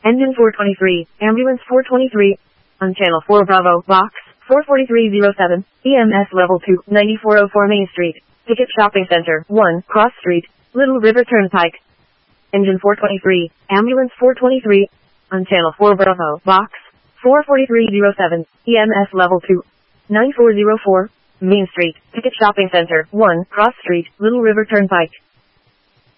Engine 423, Ambulance 423, on Channel 4 Bravo, Box 44307, EMS Level 2, 9404 Main Street, Ticket Shopping Center, 1, Cross Street, Little River Turnpike. Engine 423, Ambulance 423, on Channel 4 Bravo, Box 44307, EMS Level 2, 9404, Main Street, Ticket Shopping Center, 1, Cross Street, Little River Turnpike.